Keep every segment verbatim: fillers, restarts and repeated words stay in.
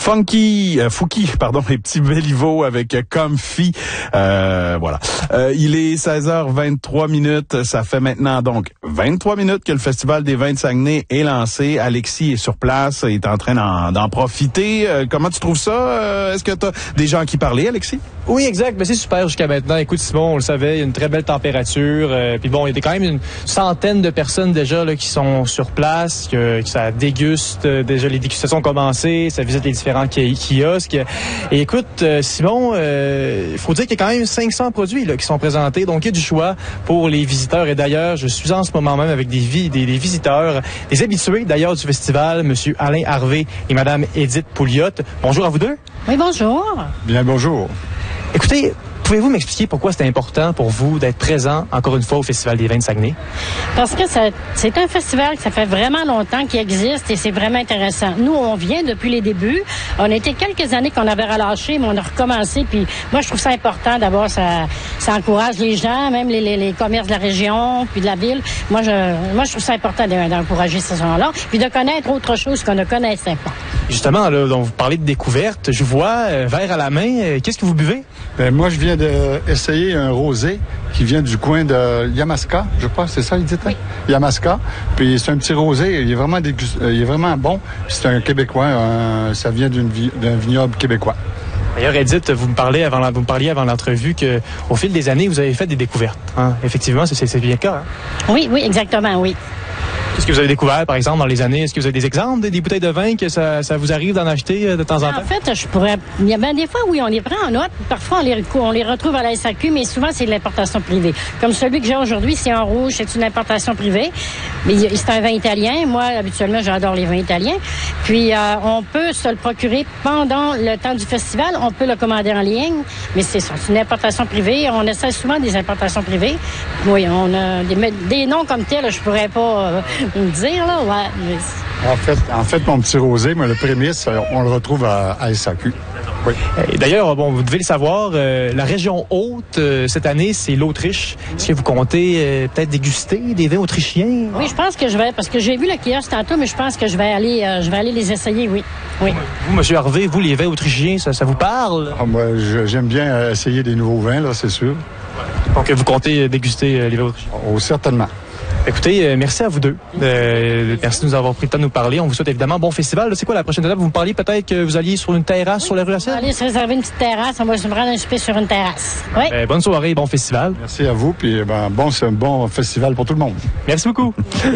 Funky, euh, Fouki, pardon, les petits Béliveaux avec euh, Comfy. Euh, voilà. Euh, il est seize heures vingt-trois minutes. Ça fait maintenant donc vingt-trois minutes que le Festival des vins de Saguenay est lancé. Alexis est sur place, il est en train d'en, d'en profiter. Euh, comment tu trouves ça? Euh, est-ce que tu as des gens à qui parler, Alexis? Oui, exact. Mais c'est super jusqu'à maintenant. Écoute, Simon, on le savait, il y a une très belle température. Euh, Puis bon, il y a quand même une centaine de personnes déjà là, qui sont sur place, que, que ça déguste. Euh, déjà, les dégustations ont commencé, ça visite les différents ki- kiosques. Et écoute, euh, Simon, il euh, faut dire qu'il y a quand même cinq cents produits là, qui sont présentés. Donc, il y a du choix pour les visiteurs. Et d'ailleurs, je suis en ce moment même avec des, vi- des, des visiteurs, des habitués d'ailleurs du festival, M. Alain Harvey et Mme Edith Pouliot. Bonjour à vous deux. Oui, bonjour. Bien, bonjour. Écoutez, pouvez-vous m'expliquer pourquoi c'est important pour vous d'être présent, encore une fois, au Festival des vins de Saguenay? Parce que ça, c'est un festival que ça fait vraiment longtemps qu'il existe et c'est vraiment intéressant. Nous, on vient depuis les débuts. On a été quelques années qu'on avait relâché, mais on a recommencé. Puis moi, je trouve ça important d'abord. Ça, ça encourage les gens, même les, les, les commerces de la région, puis de la ville. Moi, je, moi, je trouve ça important d'encourager ces gens-là, puis de connaître autre chose qu'on ne connaissait pas. Justement, là, donc, vous parlez de découverte. Je vois, euh, verre à la main. Euh, qu'est-ce que vous buvez? Ben, moi, je viens d'essayer un rosé qui vient du coin de Yamaska, je crois, c'est ça, il dit? Oui. Yamaska. Puis c'est un petit rosé, il est vraiment, dégust... il est vraiment bon. C'est un Québécois, un... ça vient d'une vi... d'un vignoble québécois. D'ailleurs, Edith, vous me parliez avant, la... vous me parliez avant l'entrevue qu'au fil des années, vous avez fait des découvertes. Hein? Effectivement, c'est, c'est bien le cas. Hein? Oui, oui, exactement, oui. Qu'est-ce que vous avez découvert, par exemple, dans les années? Est-ce que vous avez des exemples, des, des bouteilles de vin que ça, ça vous arrive d'en acheter euh, de temps en temps? En fait, je pourrais... Il y a bien des fois, oui, on les prend en note. Parfois, on les, on les retrouve à la S A Q, mais souvent, c'est de l'importation privée. Comme celui que j'ai aujourd'hui, c'est en rouge, c'est une importation privée. Mais c'est un vin italien. Moi, habituellement, j'adore les vins italiens. Puis, euh, on peut se le procurer pendant le temps du festival. On peut le commander en ligne, mais c'est ça, c'est une importation privée. On essaie souvent des importations privées. Oui, on a des, des noms comme tels, je pourrais pas... Euh, me dire, là, ouais. Mais... En fait, en fait, mon petit rosé, mais le prémisse, on le retrouve à, à S A Q. Oui. Et d'ailleurs, bon, vous devez le savoir, euh, la région haute, euh, cette année, c'est l'Autriche. Est-ce que vous comptez euh, peut-être déguster des vins autrichiens? Oui, je pense que je vais, parce que j'ai vu le kiosque tantôt, mais je pense que je vais aller, euh, je vais aller les essayer, oui. Oui. Vous, M. Harvey, vous, les vins autrichiens, ça, ça vous parle? Ah, moi, je, j'aime bien essayer des nouveaux vins, là, c'est sûr. Donc, vous comptez déguster euh, les vins autrichiens? Oh, certainement. Écoutez, euh, merci à vous deux. Euh, merci de nous avoir pris le temps de nous parler. On vous souhaite évidemment bon festival. Là, c'est quoi la prochaine étape? Vous me parliez peut-être que vous alliez sur une terrasse oui, sur la rue Lasselle? On va aller se réserver une petite terrasse. On va se prendre un souper sur une terrasse. Oui. Euh, bonne soirée et bon festival. Merci à vous. Puis ben, bon, c'est un bon festival pour tout le monde. Merci beaucoup.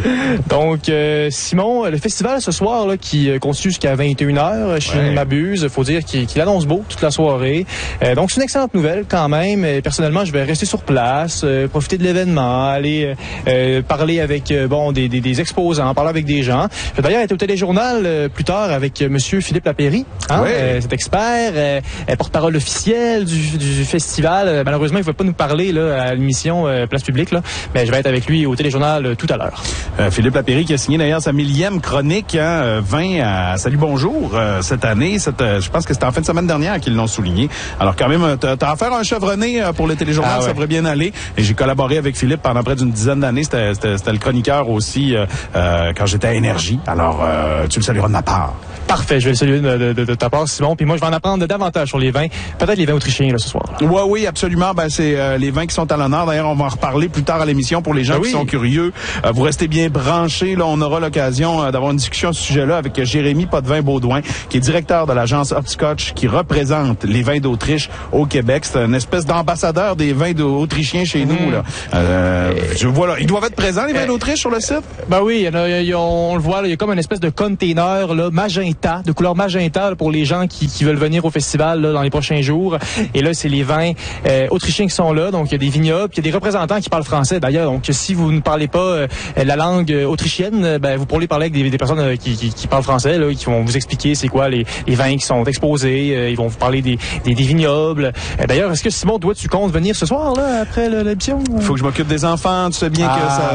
Donc, euh, Simon, le festival ce soir là, qui euh, continue jusqu'à vingt et une heures, je ouais. ne m'abuse, il faut dire qu'il, qu'il annonce beau toute la soirée. Euh, donc, c'est une excellente nouvelle quand même. Et personnellement, je vais rester sur place, euh, profiter de l'événement, aller euh, parler avec euh, bon des, des, des exposants, parler avec des gens. Je vais d'ailleurs être au téléjournal euh, plus tard avec euh, Monsieur Philippe Lapéry, hein, ouais. euh, cet expert, euh, porte-parole officiel du, du festival. Euh, malheureusement, il ne va pas nous parler là, à l'émission euh, Place Publique, là, mais je vais être avec lui au téléjournal euh, tout à l'heure. Euh, Philippe Lapéry qui a signé d'ailleurs sa millième chronique, hein, vin à Salut Bonjour euh, cette année. Cette, euh, je pense que c'était en fin de semaine dernière qu'ils l'ont souligné. Alors quand même, t'as, t'as affaire à un chevronné euh, pour le téléjournal, ah, ouais. ça devrait bien aller. Et j'ai collaboré avec Philippe pendant près d'une dizaine d'années. C'était, c'était, c'était le chroniqueur aussi euh, euh, quand j'étais à Énergie. Alors, euh, tu le salueras de ma part. Parfait, je vais le saluer de, de, de ta part, Simon. Puis moi, je vais en apprendre davantage sur les vins. Peut-être les vins autrichiens là, ce soir. Oui, oui, absolument. Ben, c'est euh, les vins qui sont à l'honneur. D'ailleurs, on va en reparler plus tard à l'émission pour les gens ben qui oui. sont curieux. Euh, vous restez bien branchés. Là, on aura l'occasion euh, d'avoir une discussion à ce sujet-là avec Jérémy Potvin-Baudouin, qui est directeur de l'agence Hopscotch, qui représente les vins d'Autriche au Québec. C'est une espèce d'ambassadeur des vins autrichiens chez mmh. nous. Là. Euh, je vois là, ils doivent être présents les vins d'Autriche sur le site. Ben oui, il y en a, il y a, on le voit. Là, il y a comme une espèce de container là, magenta, de couleur magenta là, pour les gens qui, qui veulent venir au festival là, dans les prochains jours. Et là, c'est les vins euh, autrichiens qui sont là. Donc, il y a des vignobles, il y a des représentants qui parlent français. D'ailleurs, donc si vous ne parlez pas euh, la langue autrichienne, ben vous pourrez parler avec des, des personnes euh, qui, qui, qui parlent français, là, qui vont vous expliquer c'est quoi les, les vins qui sont exposés. Euh, ils vont vous parler des, des, des vignobles. Euh, d'ailleurs, est-ce que Simon, toi, tu comptes venir ce soir là après l'émission? Il faut que je m'occupe des enfants. Tu sais bien ah, que ça,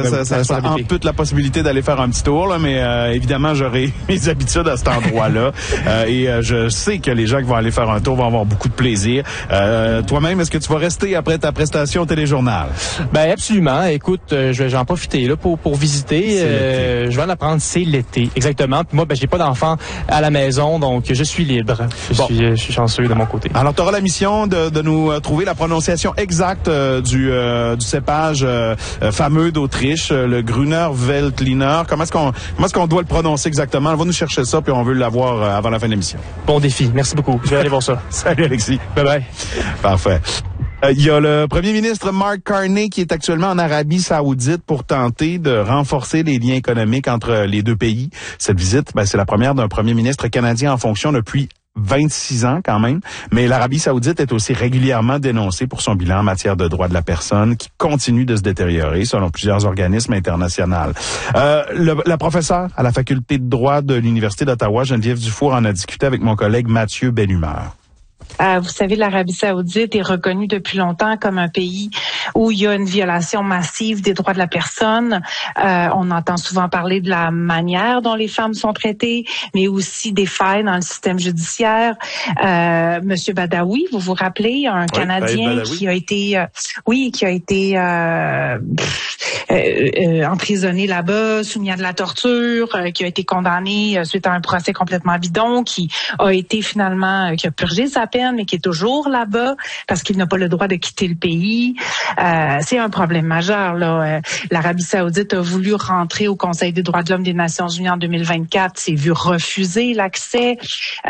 ça, ça, ça ampute la possibilité d'aller faire un petit tour, là, mais euh, évidemment, j'aurai mes habitudes à cet endroit-là. euh, et euh, je sais que les gens qui vont aller faire un tour vont avoir beaucoup de plaisir. Euh, toi-même, est-ce que tu vas rester après ta prestation au téléjournal? Ben absolument. Écoute, euh, je vais j'en profiter là pour pour visiter. Euh, je vais en apprendre, c'est l'été, exactement. Puis moi, ben j'ai pas d'enfants à la maison, donc je suis libre. Je, bon. suis, je suis chanceux de mon côté. Alors, tu auras la mission de, de nous euh, trouver la prononciation exacte euh, du, euh, du cépage euh, euh, fameux d'Autriche, euh, le Grüner Veltliner. Comment est-ce qu'on comment est-ce qu'on doit le prononcer exactement? On va nous chercher ça, puis on veut l'avoir euh, avant la fin de l'émission. Bon défi. Merci beaucoup. Je vais aller voir ça. Salut, Alexis. Bye bye. Parfait. Il y a le premier ministre Mark Carney qui est actuellement en Arabie Saoudite pour tenter de renforcer les liens économiques entre les deux pays. Cette visite, ben, c'est la première d'un premier ministre canadien en fonction depuis vingt-six ans quand même, mais l'Arabie Saoudite est aussi régulièrement dénoncée pour son bilan en matière de droits de la personne qui continue de se détériorer selon plusieurs organismes internationaux. Euh, le, la professeure à la faculté de droit de l'Université d'Ottawa, Geneviève Dufour, en a discuté avec mon collègue Mathieu Bellumeur. Euh, vous savez, l'Arabie Saoudite est reconnue depuis longtemps comme un pays où il y a une violation massive des droits de la personne. Euh, on entend souvent parler de la manière dont les femmes sont traitées, mais aussi des failles dans le système judiciaire. Euh, Monsieur Badawi, vous vous rappelez, un oui, Canadien qui a été, euh, oui, qui a été euh, euh, euh, emprisonné là-bas, soumis à de la torture, euh, qui a été condamné euh, suite à un procès complètement bidon, qui a été finalement, euh, qui a purgé sa peine, mais qui est toujours là-bas parce qu'il n'a pas le droit de quitter le pays. Euh, c'est un problème majeur, là. Euh, L'Arabie Saoudite a voulu rentrer au Conseil des droits de l'homme des Nations Unies en deux mille vingt-quatre, s'est vu refuser l'accès.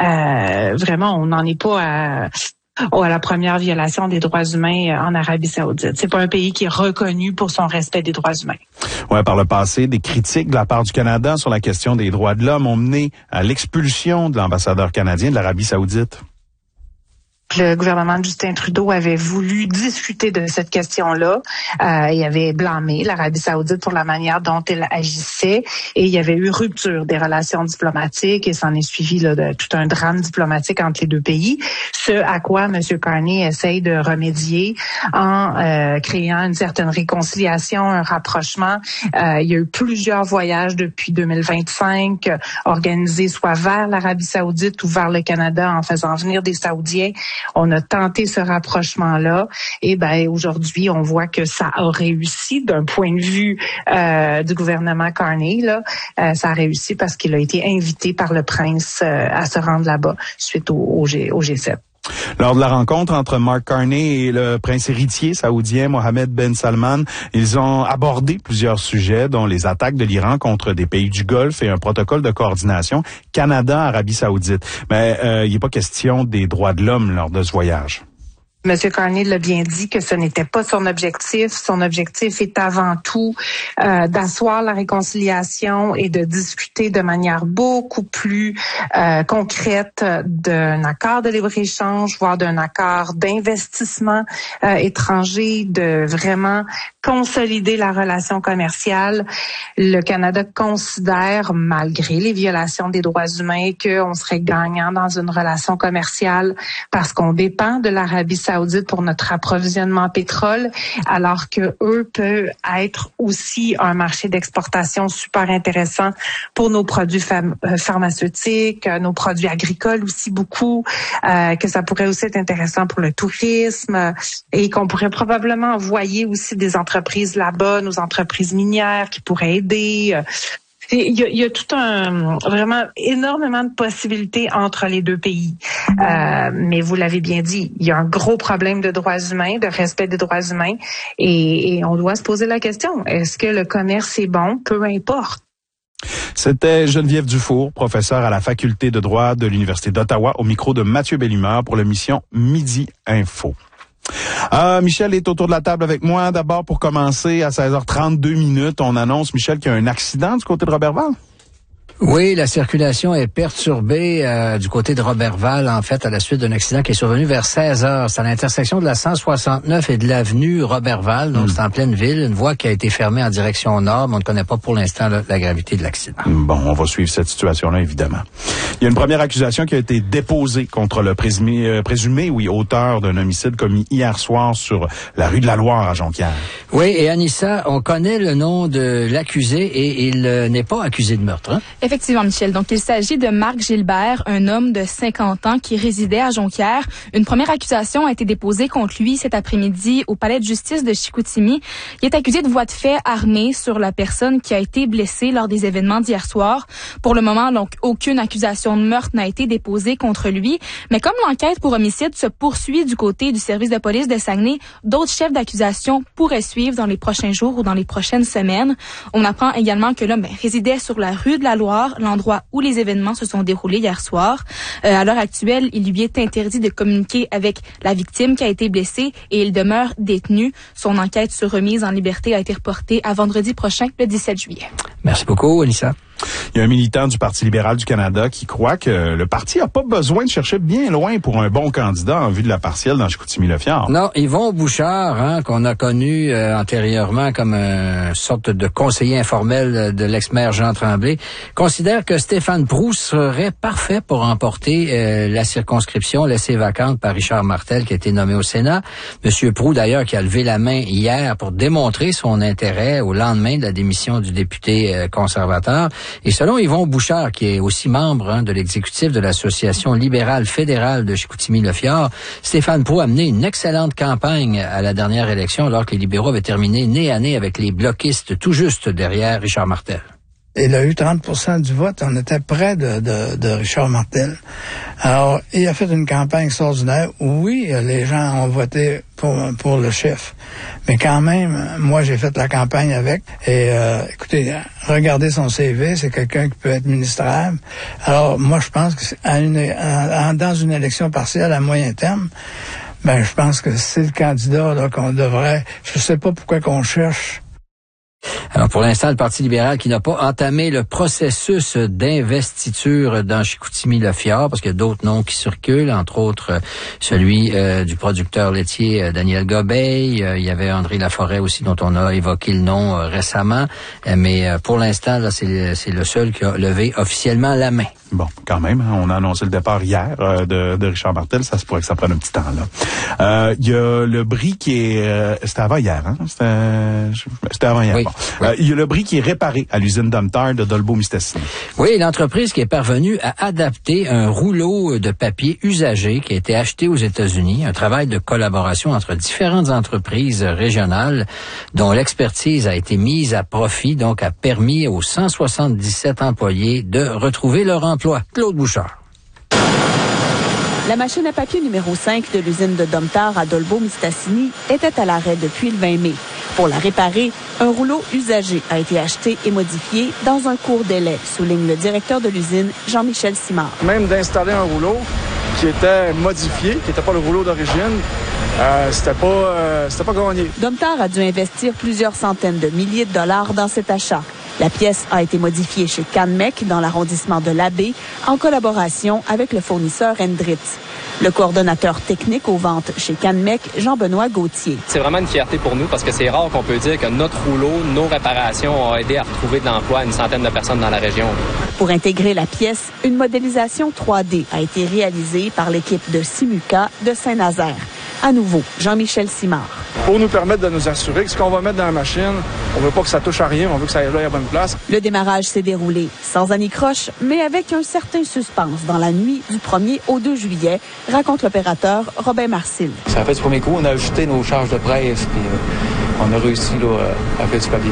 Euh, vraiment, on n'en est pas à... Oh, à la première violation des droits humains en Arabie Saoudite. C'est pas un pays qui est reconnu pour son respect des droits humains. Ouais, par le passé, des critiques de la part du Canada sur la question des droits de l'homme ont mené à l'expulsion de l'ambassadeur canadien de l'Arabie Saoudite. Le gouvernement de Justin Trudeau avait voulu discuter de cette question-là. Euh, il avait blâmé l'Arabie Saoudite pour la manière dont elle agissait et il y avait eu rupture des relations diplomatiques et s'en est suivi là, de, tout un drame diplomatique entre les deux pays. Ce à quoi M. Carney essaye de remédier en euh, créant une certaine réconciliation, un rapprochement. Euh, il y a eu plusieurs voyages depuis deux mille vingt-cinq euh, organisés soit vers l'Arabie Saoudite ou vers le Canada en faisant venir des Saoudiens. On a tenté ce rapprochement-là et ben aujourd'hui, on voit que ça a réussi d'un point de vue euh, du gouvernement Carney. Là, euh, ça a réussi parce qu'il a été invité par le prince euh, à se rendre là-bas suite au, au, G, au G sept. Lors de la rencontre entre Mark Carney et le prince héritier saoudien Mohammed Ben Salman, ils ont abordé plusieurs sujets, dont les attaques de l'Iran contre des pays du Golfe et un protocole de coordination Canada-Arabie Saoudite. Mais euh, il n'est pas question des droits de l'homme lors de ce voyage. M. Carney l'a bien dit que ce n'était pas son objectif. Son objectif est avant tout euh, d'asseoir la réconciliation et de discuter de manière beaucoup plus euh, concrète d'un accord de libre-échange, voire d'un accord d'investissement euh, étranger, de vraiment consolider la relation commerciale. Le Canada considère, malgré les violations des droits humains, qu'on serait gagnant dans une relation commerciale parce qu'on dépend de l'Arabie Saoudite pour notre approvisionnement en pétrole, alors que eux peuvent être aussi un marché d'exportation super intéressant pour nos produits pharm- pharmaceutiques, nos produits agricoles aussi beaucoup, euh, que ça pourrait aussi être intéressant pour le tourisme et qu'on pourrait probablement envoyer aussi des entreprises là-bas, nos entreprises minières qui pourraient aider. Il y, a, il y a tout un, vraiment énormément de possibilités entre les deux pays. Euh, mais vous l'avez bien dit, il y a un gros problème de droits humains, de respect des droits humains, et, et on doit se poser la question, est-ce que le commerce est bon? Peu importe. C'était Geneviève Dufour, professeure à la faculté de droit de l'Université d'Ottawa, au micro de Mathieu Bellumeur pour l'émission Midi Info. Euh, Michel est autour de la table avec moi. D'abord, pour commencer, à seize heures trente-deux minutes, on annonce, Michel, qu'il y a un accident du côté de Robertval. Oui, la circulation est perturbée euh, du côté de Roberval, en fait, à la suite d'un accident qui est survenu vers seize heures. C'est à l'intersection de la cent soixante-neuf et de l'avenue Roberval, donc mmh. c'est en pleine ville, une voie qui a été fermée en direction nord, mais on ne connaît pas pour l'instant là, la gravité de l'accident. Bon, on va suivre cette situation-là, évidemment. Il y a une première accusation qui a été déposée contre le présumé, euh, présumé oui, auteur d'un homicide commis hier soir sur la rue de la Loire à Jonquière. Oui, et Anissa, on connaît le nom de l'accusé et il euh, n'est pas accusé de meurtre, hein? Effectivement, Michel. Donc, il s'agit de Marc Gilbert, un homme de cinquante ans qui résidait à Jonquière. Une première accusation a été déposée contre lui cet après-midi au palais de justice de Chicoutimi. Il est accusé de voie de fait armée sur la personne qui a été blessée lors des événements d'hier soir. Pour le moment, donc, aucune accusation de meurtre n'a été déposée contre lui. Mais comme l'enquête pour homicide se poursuit du côté du service de police de Saguenay, d'autres chefs d'accusation pourraient suivre dans les prochains jours ou dans les prochaines semaines. On apprend également que l'homme résidait sur la rue de la Loire, l'endroit où les événements se sont déroulés hier soir. Euh, à l'heure actuelle, il lui est interdit de communiquer avec la victime qui a été blessée et il demeure détenu. Son enquête sur remise en liberté a été reportée à vendredi prochain, le dix-sept juillet. Merci beaucoup, Anissa. Il y a un militant du Parti libéral du Canada qui croit que le parti n'a pas besoin de chercher bien loin pour un bon candidat en vue de la partielle dans Chicoutimi-Le-Fjord. Non, Yvon Bouchard, hein, qu'on a connu euh, antérieurement comme une sorte de conseiller informel de l'ex-maire Jean Tremblay, considère que Stéphane Proulx serait parfait pour remporter euh, la circonscription laissée vacante par Richard Martel qui a été nommé au Sénat. Monsieur Proulx, d'ailleurs, qui a levé la main hier pour démontrer son intérêt au lendemain de la démission du député euh, conservateur. Et selon Yvon Bouchard, qui est aussi membre hein, de l'exécutif de l'Association libérale fédérale de Chicoutimi-Le-Fjord, Stéphane Proulx a mené une excellente campagne à la dernière élection alors que les libéraux avaient terminé nez à nez avec les bloquistes tout juste derrière Richard Martel. Il a eu trente pour cent du vote. On était près de, de, de Richard Martel. Alors, il a fait une campagne extraordinaire. Oui, les gens ont voté pour, pour le chef. Mais quand même, moi, j'ai fait la campagne avec. Et euh, écoutez, regardez son C V, c'est quelqu'un qui peut être ministrable. Alors, moi, je pense que à une, à, dans une élection partielle à moyen terme, ben, je pense que c'est le candidat là, qu'on devrait... Je sais pas pourquoi qu'on cherche. Alors, pour l'instant, le Parti libéral qui n'a pas entamé le processus d'investiture dans Chicoutimi-Le-Fjord, parce qu'il y a d'autres noms qui circulent, entre autres celui euh, du producteur laitier euh, Daniel Gobeil. Euh, il y avait André Laforêt aussi, dont on a évoqué le nom euh, récemment. Euh, mais euh, pour l'instant, là, c'est, c'est le seul qui a levé officiellement la main. Bon, quand même, hein, on a annoncé le départ hier euh, de, de Richard Martel. Ça se pourrait que ça prenne un petit temps, là. Euh, il y a le bris qui est... Euh, c'était avant hier, hein? C'était, c'était avant hier. Oui, bon. oui. Euh, il y a le bris qui est réparé à l'usine Domtar de Dolbeau-Mistassini. Oui, l'entreprise qui est parvenue à adapter un rouleau de papier usagé qui a été acheté aux États-Unis. Un travail de collaboration entre différentes entreprises régionales dont l'expertise a été mise à profit, donc a permis aux cent soixante-dix-sept employés de retrouver leur emploi. Claude Bouchard. La machine à papier numéro cinq de l'usine de Domtar à Dolbeau-Mistassini était à l'arrêt depuis le vingt mai. Pour la réparer, un rouleau usagé a été acheté et modifié dans un court délai, souligne le directeur de l'usine, Jean-Michel Simard. Même d'installer un rouleau qui était modifié, qui n'était pas le rouleau d'origine, euh, c'était pas, euh, c'était pas gagné. Domtar a dû investir plusieurs centaines de milliers de dollars dans cet achat. La pièce a été modifiée chez Canmec, dans l'arrondissement de l'Abbé, en collaboration avec le fournisseur Hendritz. Le coordonnateur technique aux ventes chez Canmec, Jean-Benoît Gauthier. C'est vraiment une fierté pour nous parce que c'est rare qu'on peut dire que notre rouleau, nos réparations ont aidé à retrouver de l'emploi à une centaine de personnes dans la région. Pour intégrer la pièce, une modélisation trois D a été réalisée par l'équipe de Simuca de Saint-Nazaire. À nouveau, Jean-Michel Simard. Pour nous permettre de nous assurer que ce qu'on va mettre dans la machine, on veut pas que ça touche à rien, on veut que ça aille à la bonne place. Le démarrage s'est déroulé sans anicroche, mais avec un certain suspense dans la nuit du premier au deux juillet, raconte l'opérateur Robin Marcil. Ça a fait du premier coup, on a ajouté nos charges de presse, puis euh, on a réussi là, à faire du papier.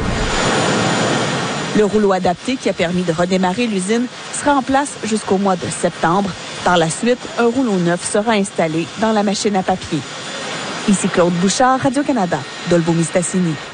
Le rouleau adapté qui a permis de redémarrer l'usine sera en place jusqu'au mois de septembre. Par la suite, un rouleau neuf sera installé dans la machine à papier. Ici Claude Bouchard, Radio-Canada, Dolbeau-Mistassini.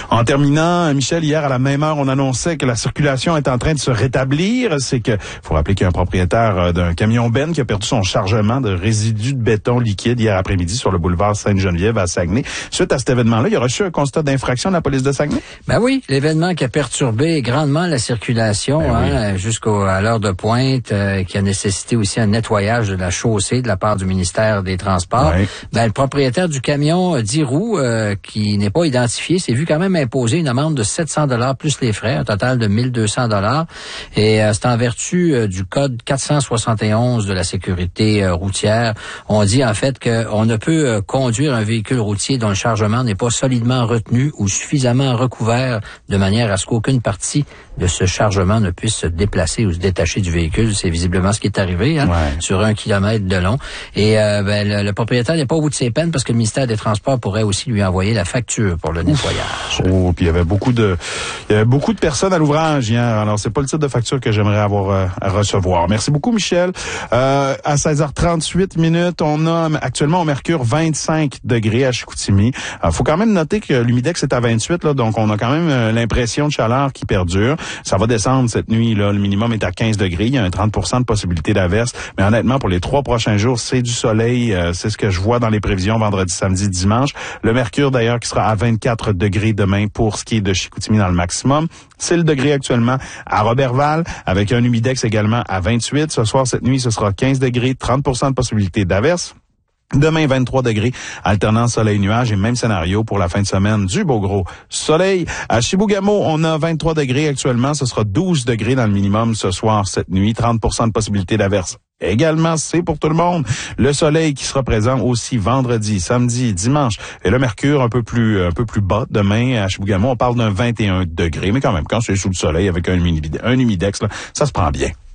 En terminant, Michel, hier à la même heure, on annonçait que la circulation est en train de se rétablir. C'est que, faut rappeler qu'il y a un propriétaire d'un camion Ben qui a perdu son chargement de résidus de béton liquide hier après-midi sur le boulevard Sainte-Geneviève à Saguenay. Suite à cet événement-là, il y a reçu un constat d'infraction de la police de Saguenay? Ben oui, l'événement qui a perturbé grandement la circulation ben hein, oui. jusqu'à l'heure de pointe, euh, qui a nécessité aussi un nettoyage de la chaussée de la part du ministère des Transports. Oui. Ben le propriétaire du camion euh, dix roues, euh, qui n'est pas identifié, s'est vu quand même imposer une amende de sept cents dollars plus les frais, un total de mille deux cents dollars. Et euh, c'est en vertu euh, du code quatre cent soixante et onze de la sécurité euh, routière. On dit en fait qu'on ne peut euh, conduire un véhicule routier dont le chargement n'est pas solidement retenu ou suffisamment recouvert de manière à ce qu'aucune partie de ce chargement ne puisse se déplacer ou se détacher du véhicule. C'est visiblement ce qui est arrivé hein, ouais. sur un kilomètre de long. Et euh, ben, le, le propriétaire n'est pas au bout de ses peines parce que le ministère des Transports pourrait aussi lui envoyer la facture pour le nettoyage. Oh, puis il y avait beaucoup de, il y avait beaucoup de personnes à l'ouvrage hier. Alors c'est pas le type de facture que j'aimerais avoir euh, à recevoir. Merci beaucoup, Michel. Euh, à seize heures trente-huit minutes, on a actuellement au mercure vingt-cinq degrés à Chicoutimi. Il faut quand même noter que l'humidex est à vingt-huit, là, donc on a quand même euh, l'impression de chaleur qui perdure. Ça va descendre cette nuit, là. Le minimum est à quinze degrés. Il y a un trente pour cent de possibilité d'averse. Mais honnêtement, pour les trois prochains jours, c'est du soleil. Euh, c'est ce que je vois dans les prévisions vendredi, samedi, dimanche. Le mercure, d'ailleurs, qui sera à vingt-quatre degrés demain pour ce qui est de Chicoutimi dans le maximum. C'est le degré actuellement à Roberval, avec un humidex également à vingt-huit. Ce soir, cette nuit, ce sera quinze degrés, trente pour cent de possibilité d'averse. Demain, vingt-trois degrés, alternant soleil-nuage et même scénario pour la fin de semaine du beau gros soleil. À Chibougamau, on a vingt-trois degrés actuellement. Ce sera douze degrés dans le minimum ce soir, cette nuit. trente pour cent de possibilité d'averse. Également, c'est pour tout le monde. Le soleil qui sera présent aussi vendredi, samedi, dimanche. Et le mercure un peu plus un peu plus bas demain à Chibougamau. On parle d'un vingt et un degrés. Mais quand même, quand c'est sous le soleil avec un, un humidex, là, ça se prend bien.